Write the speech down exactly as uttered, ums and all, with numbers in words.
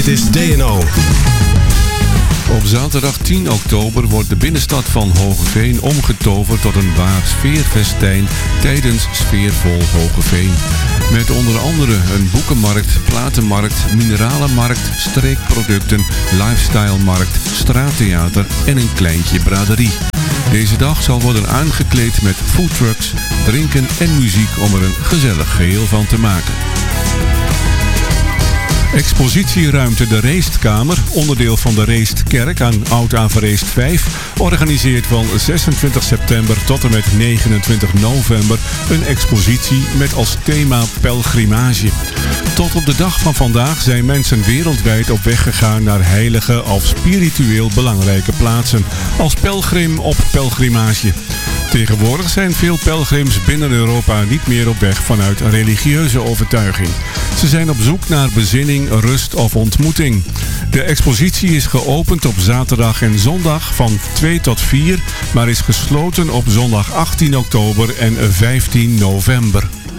Dit is D N O. Op zaterdag tien oktober wordt de binnenstad van Hoogeveen omgetoverd tot een waar sfeerfestijn tijdens Sfeervol Hoogeveen. Met onder andere een boekenmarkt, platenmarkt, mineralenmarkt, streekproducten, lifestylemarkt, straattheater en een kleintje braderie. Deze dag zal worden aangekleed met foodtrucks, drinken en muziek om er een gezellig geheel van te maken. Expositieruimte De Reestkamer, onderdeel van de Reestkerk aan Oud-Averreest vijf, organiseert van zesentwintig september tot en met negenentwintig november een expositie met als thema pelgrimage. Tot op de dag van vandaag zijn mensen wereldwijd op weg gegaan naar heilige of spiritueel belangrijke plaatsen, als pelgrim op pelgrimage. Tegenwoordig zijn veel pelgrims binnen Europa niet meer op weg vanuit een religieuze overtuiging. Ze zijn op zoek naar bezinning, rust of ontmoeting. De expositie is geopend op zaterdag en zondag van twee tot vier, maar is gesloten op zondag achttien oktober en vijftien november.